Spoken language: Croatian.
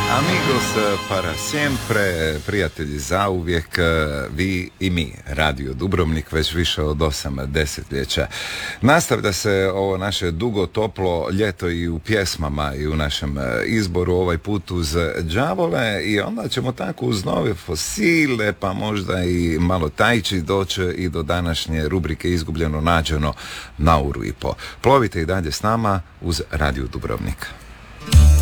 Amigos para siempre, prijatelji zauvijek, vi i mi, Radio Dubrovnik, već više od 8 desetljeća. Nastavlja se ovo naše dugo, toplo ljeto i u pjesmama i u našem izboru, ovaj put uz đavole, i onda ćemo tako uz nove fosile, pa možda i malo tajči doći i do današnje rubrike Izgubljeno nađeno na uru i po. Plovite i dalje s nama uz Radio Dubrovnik.